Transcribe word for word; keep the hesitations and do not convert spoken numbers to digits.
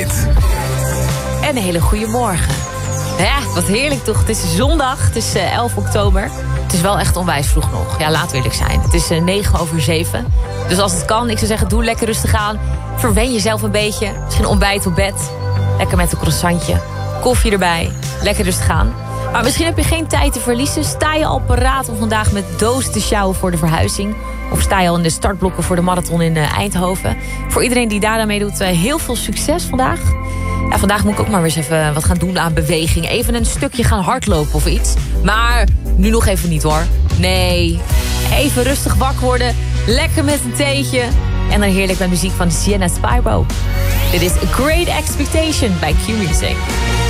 Q-Music-hit. En een hele goede morgen. Ja, wat heerlijk toch. Het is zondag, het is elf oktober. Het is wel echt onwijs vroeg nog. Ja, laten we eerlijk zijn. Het is negen over zeven. Dus als het kan, ik zou zeggen, doe lekker rustig aan. Verwen jezelf een beetje. Misschien ontbijt op bed. Lekker met een croissantje. Koffie erbij. Lekker rustig aan. Maar misschien heb je geen tijd te verliezen. Sta je al paraat om vandaag met doos te sjouwen voor de verhuizing? Of sta je al in de startblokken voor de marathon in Eindhoven? Voor iedereen die daar aan meedoet, heel veel succes vandaag. Ja, vandaag moet ik ook maar weer eens even wat gaan doen aan beweging. Even een stukje gaan hardlopen of iets. Maar nu nog even niet hoor. Nee, even rustig wakker worden. Lekker met een theetje. En dan heerlijk met muziek van Sienna Spyro. Dit is A Great Expectation bij Q-Music.